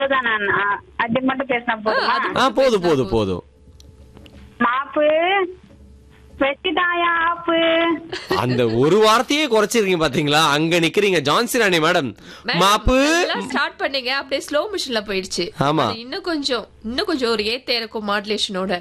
அது மட்டும் பேசினா போதுமா? போதும் போதும் போதும். மாப்பு வெச்சிட்டாயா ஆப்பு. அந்த ஒரு வார்த்தையே குறைச்சிருக்கீங்க பாத்தீங்களா? அங்க நிக்கிறீங்க ஜான்சி ராணி மேடம். மாப்பு ஸ்டார்ட் பண்ணீங்க அப்படியே ஸ்லோ மிஷின்ல போயிடுச்சு. ஆமா. இன்னும் கொஞ்சம் ஒரு ஏத்த இருக்கும் மாடுலேஷனோட.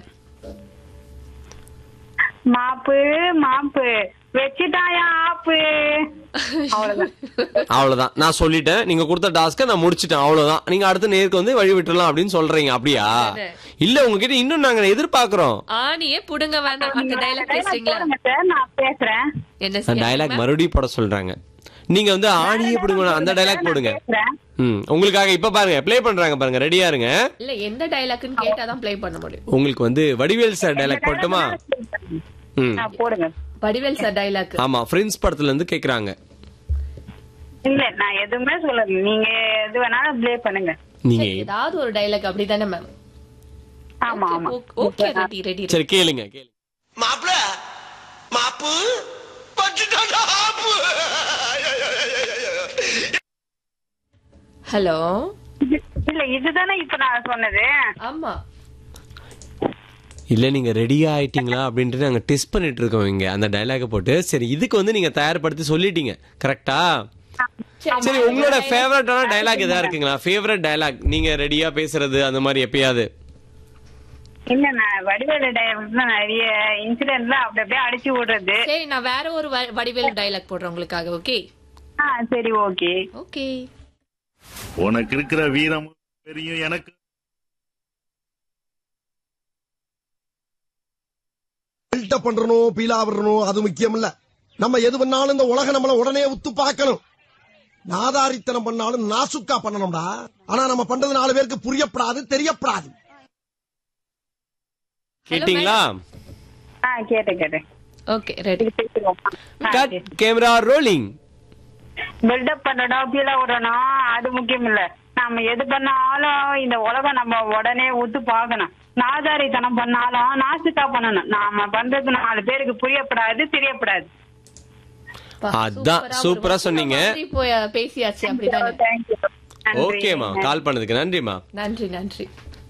மாப்பு மாப்பு வெச்சிட்டாயா ஆப்பு. அவ்வளவுதான். நான் சொல்லிட்டேன். நீங்க கொடுத்த டாஸ்க நான் முடிச்சிட்டேன். அவ்வளவுதான். நீங்க அடுத்த நேருக்கு வந்து வழி விட்டுறலாம் அப்படின்னு சொல்றீங்க. அப்படியா? இல்ல, உங்ககிட்ட இன்னும் நாங்க எதிர்பார்க்கிறோம். ஆணியே புடுங்க வேண்டாம். அந்த டயலாக் பேசுறீங்களா? நான் பேசுறேன். என்ன டயலாக் மறுபடியும் போட சொல்றாங்க. நீங்க வந்து ஆணியே புடுங்க அந்த டயலாக் போடுங்க. உங்களுக்காக இப்ப பாருங்க ப்ளே பண்றாங்க பாருங்க. ரெடியா இருங்க. இல்ல எந்த டயலாக்னு கேட்டாதான் ப்ளே பண்ண முடியும். உங்களுக்கு வந்து வடிவேல் சார் டயலாக் போட்டுமா? போடுங்க. Vadivel sir dialogue. ஆமா, ஃப்ரெண்ட்ஸ் படத்துல இருந்து கேக்குறாங்க. இல்ல நான் எதுவுமே சொல்லல. நீங்க எது வேணாலும் ப்ளே பண்ணுங்க. நீங்க ஏதாவது ஒரு டயலாக் அப்படிதானே மேம்? ஆமா ஆமா. Okay, ready. சரி கேளுங்க. மாப்ள மாப்பு பட்டுடா ஆப்பு. ஹலோ. இல்ல இதுதானே இப்ப நான் சொன்னது. ஆமா. இல்ல நீங்க ரெடியா ஆயிட்டீங்களா அப்படின்ட்டு நாங்க டெஸ்ட் பண்ணிட்டு இருக்கோம் இங்க அந்த டயலாக போட்டு. சரி, இதுக்கு வந்து நீங்க தயார்படுத்தி சொல்லிட்டீங்க கரெக்டா? சரி, உங்களோட ஃபேவரட்டான டயலாக் எதா இருக்குங்களா? ஃபேவரட் டயலாக் நீங்க ரெடியா பேசுறது அந்த மாதிரி எப்பயாவது? இல்ல நான் வடிவேலு டயலாக் நிறைய இன்சிடென்ட்ல அப்படியே அடிச்சு விடுறது. சரி, நான் வேற ஒரு வடிவேலு டயலாக் போடுறேன் உங்களுக்காக. ஓகே சரி ஓகே ஓகே. உனக்கு இருக்கிற வீரம் தெரியும் எனக்கு. பில்டப் பண்றணும், பீலா விடணும் அது முக்கியம் இல்ல. நம்ம எது பண்ணாலும் இந்த உலக நம்மள உடனே உத்து பார்க்கணும். நாதாரித்தனம் பண்ணாலும் நாசுக்கா பண்ணணும்டா. ஆனா நம்ம பண்றது 4 பேருக்கு புரியப்படாது, தெரியப்படாது. கேட்டீங்களா? கேட்டேன். Okay ready. Cut camera rolling. Build up பண்ணணும், பீலா விடணும் அது முக்கியம் இல்ல. நம்ம எது பண்ணாலும் இந்த உலகம் நம்ம உடனே ஊத்து பாக்கணும். நாதாரித்தனம் பண்ணாலும் நாசுக்கா பண்ணணும். நாம பண்றது 4 பேருக்கு புரியப்படாது, தெரியப்படாது. அதான் சூப்பரா சொன்னீங்க. பேசியாச்சு அப்படிதானே? ஓகேமா, கால் பண்ணதுக்கு நன்றிமா. நன்றி.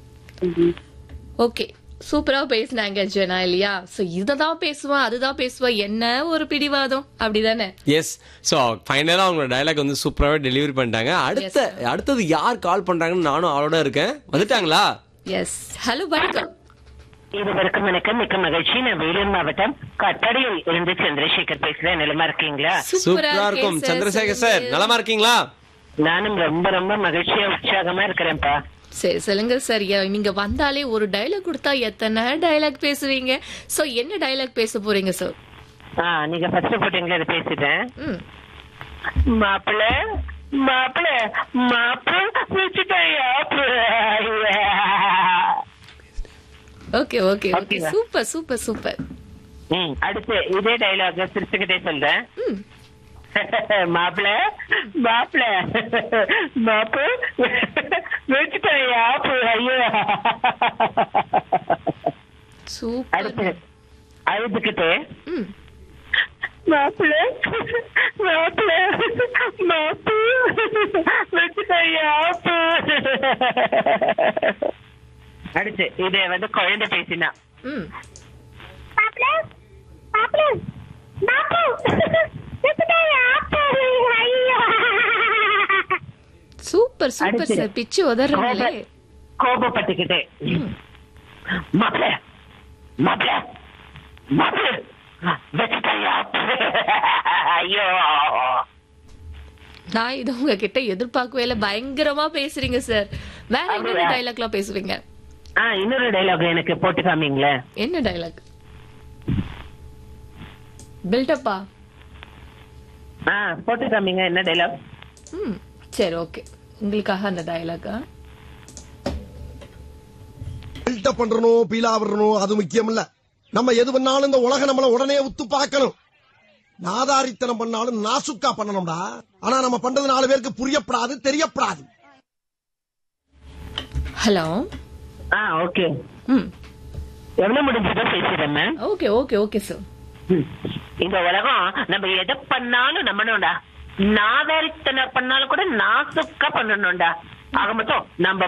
ஓகே, சூப்பரா பேசினாங்க ஜெனா இல்லையா? சோ இததான் பேசுவேன் அதுதான் பேசுவேன், என்ன ஒரு பிடிவாதம் அப்படிதானே? எஸ். சோ ஃபைனலா அவங்களோட டயலாக் வந்து சூப்பராவே டெலிவரி பண்ணிட்டாங்க. அடுத்தது யார் கால் பண்றாங்கன்னு நானும் அவளோட இருக்கேன். வந்துட்டாங்களா? எஸ். ஹலோ, வணக்கம். இருவருக்கும் வணக்கம். மிக்க மகிழ்ச்சி. நான் வேலூர் மாவட்டம் கட்டடியில் இருந்து சந்திரசேகர் பேசுறேன். நலமா இருக்கீங்களா? சூப்பரா இருக்கும் சந்திரசேகர் சார். நலமா இருக்கீங்களா? நானும் ரொம்ப ரொம்ப மகிழ்ச்சியா உற்சாகமா இருக்கிறேன்ப்பா. சரி சொல்லுங்க சார். நீங்க வந்தாலே ஒரு டயலாக் கொடுத்தா எத்தனை டயலாக் பேசுவீங்க? சோ என்ன டயலாக் பேச போறீங்க சார்? நீங்க ஃபர்ஸ்ட் போட்டீங்களா, அதை பேசிட்டேன். மாப்பிள்ள மாப்பிள்ள மாப்பு வச்சுட்டாயா? Okay okay okay, super super super. அடுத்து இதே டயலாக் சிரிச்சுக்கிட்டே சொல்றேன். மாப்பிள மாப்பிள மாப்பு வச்சுட்டாயா? ஐயோ. சூப்பர். அழுதுகிட்டே மாப்பிள மாப்பிள மாப்பு வச்சுட்டாயா? அடுத்து இத வந்து குழந்தை பேசினா சூப்பர் சூப்பர் சார். பிச்சு உதறீங்களே. கோபப்பட்டுக்கிட்டே மாப்பிள மாப்பிள மாப்பிள வச்சுட்டாயா? ஐயோ. நான் இது உங்ககிட்ட எதிர்பார்க்கவே இல்ல. பயங்கரமா பேசுறீங்க சார். வேற என்ன டயலாக்லாம் பேசுவீங்க? இன்னொரு டயலாக் எனக்கு போட்டு காமிங்களே. என்ன டயலாக்? பில்டப்பா? போட்டு காமிங்க. என்ன டயலாக்? சரி ஓகே, உங்களுக்காக அந்த டயலாக். பில்டப் பண்றணும், பீலா விடணும் அது முக்கியம் இல்ல. நம்ம எது பண்ணாலும் இந்த உலக நம்மள உடனே உத்து பார்க்கணும். நாதாரித்தனம் பண்ணாலும் நாசுக்கா பண்ணணும்டா. ஆனா நம்ம பண்றது 4 பேருக்கு புரியப்படாது, தெரியப்படாது. ஹலோ. ஓகே. எவ்வளவு முடிஞ்சதோ பேசுறேன் ma'am. Okay okay okay sir. இந்த உலகம் நம்ம எதை பண்ணாலும் நம்மணும்டா. நாதாரித்தனம் பண்ணாலும் கூட நாசுக்கா பண்ணணும்டா. ஆக மொத்தம் நம்ம